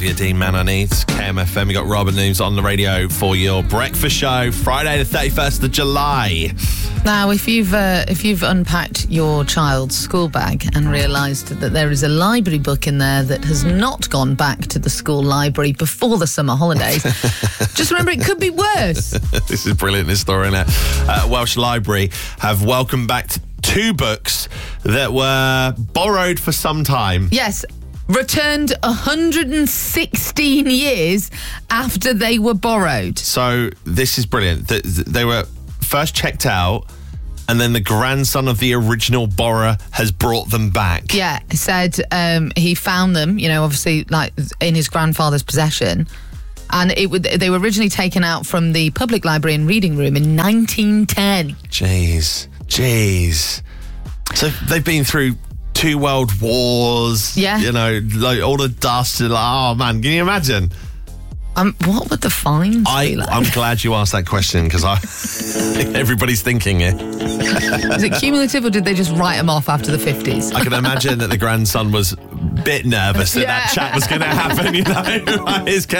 Olivia Dean, Man I Need, KMFM. We got Robin News on the radio for your breakfast show, Friday the 31st of July. Now, if you've unpacked your child's school bag and realised that there is a library book in there that has not gone back to the school library before the summer holidays, just remember it could be worse. This is brilliant, this story, isn't it? Welsh Library have welcomed back two books that were borrowed for some time. Yes, returned 116 years after they were borrowed. So this is brilliant. They were first checked out, and then the grandson of the original borrower has brought them back. Yeah, he said he found them, obviously like in his grandfather's possession. And they were originally taken out from the public library and reading room in 1910. Jeez. So they've been through 2 world wars. Yeah. Like all the dust. Oh, man, can you imagine? What would the fines be like? I'm glad you asked that question because everybody's thinking it. Is it cumulative or did they just write them off after the 50s? I can imagine that the grandson was a bit nervous that chat was going to happen, His